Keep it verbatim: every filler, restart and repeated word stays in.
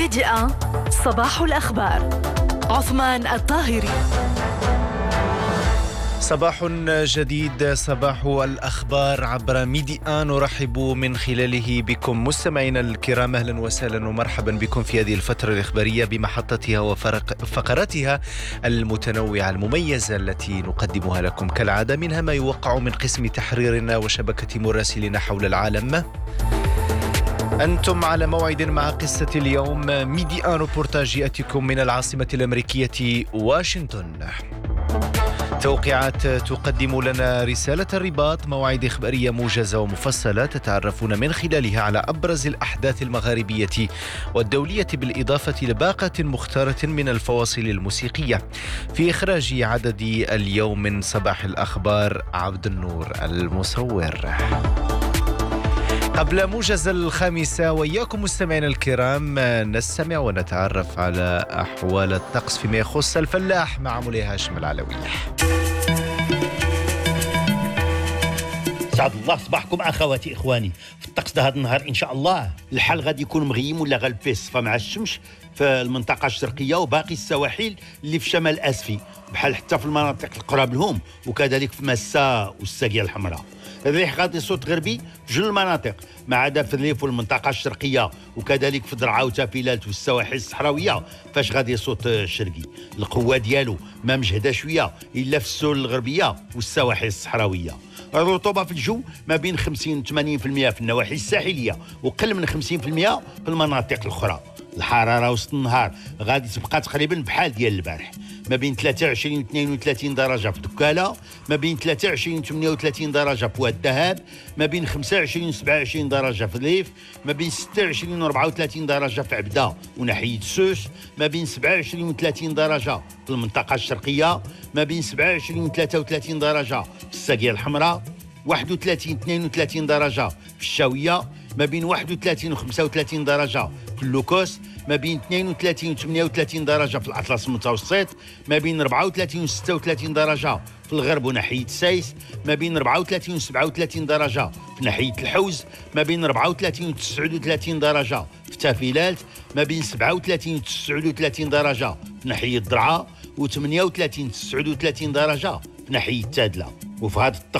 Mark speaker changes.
Speaker 1: ميديا صباح الأخبار. عثمان الطاهري.
Speaker 2: صباح جديد، صباح الأخبار عبر ميديا نرحب من خلاله بكم مستمعينا الكرام. أهلا وسهلا ومرحبا بكم في هذه الفترة الإخبارية بمحطتها وفقراتها المتنوعة المميزة التي نقدمها لكم كالعادة، منها ما يوقع من قسم تحريرنا وشبكة مراسلين حول العالم. أنتم على موعد مع قصة اليوم، ميديا روبورتاج يأتيكم من العاصمة الأمريكية واشنطن. توقيعات تقدم لنا رسالة الرباط، موعد إخبارية موجزة ومفصلة تتعرفون من خلالها على أبرز الأحداث المغاربية والدولية، بالإضافة لباقة مختارة من الفواصل الموسيقية. في إخراج عدد اليوم من صباح الأخبار عبد النور المصور. قبل موجز الخامسة وإياكم مستمعينا الكرام نستمع ونتعرف على أحوال الطقس فيما يخص الفلاح مع مولاي هاشم العلوي.
Speaker 3: سعد الله صباحكم اخواتي اخواني. في الطقس ده هذا النهار ان شاء الله الحال غادي يكون مغيم ولا غالب فيه الصفا مع الشمس في المنطقه الشرقيه وباقي السواحل اللي في شمال الاسفي، بحال حتى في المناطق القراب لهم، وكذلك في مسا والساقيه الحمراء. الريح غادي يصوت غربي في جل المناطق ما عدا في الريف والمنطقه الشرقيه، وكذلك في درعا وتافيلات والسواحل الصحراويه فاش غادي يصوت الشرقي. القوه ديالو ما مجهده شويه الا في السهول الغربيه والسواحل الصحراويه. الرطوبه في الجو ما بين خمسين و ثمانين بالمئة في النواحي الساحليه وقل من خمسين بالمئة في المناطق الاخرى. الحراره وسط النهار غادي تبقى تقريبا بحال ديال البارح، ما بين ثلاثة وعشرين و اثنين وثلاثين درجه في دكاله، ما بين ثلاثة وعشرين و ثمانية وثلاثين درجه في واد الذهب، ما بين خمسة وعشرين و سبعة وعشرين درجه في الريف، ما بين ستة وعشرين و أربعة وثلاثين درجه في عبده وناحيه سوس، ما بين سبعة وعشرين و ثلاثين درجه في المنطقه الشرقيه، ما بين سبعة وعشرين و ثلاثة وثلاثين درجه في الساقيه الحمراء، واحد وثلاثين اثنين وثلاثين درجه في الشاويه، ما بين واحد وثلاثين و خمسة وثلاثين درجه في اللوكوس، ما بين اثنين وثلاثين و ثمانية وثلاثين درجه في الاطلس المتوسط، ما بين أربعة وثلاثين و ستة وثلاثين درجه في الغرب وناحيه سايس، ما بين أربعة وثلاثين و سبعة وثلاثين درجه في ناحيه الحوز، ما بين أربعة وثلاثين و تسعة وثلاثين درجه في تافيلات، ما بين سبعة وثلاثين و تسعة وثلاثين درجه في ناحيه الدرعا، و ثمانية وثلاثين و تسعة وثلاثين درجه في ناحيه تادله. وفي هذا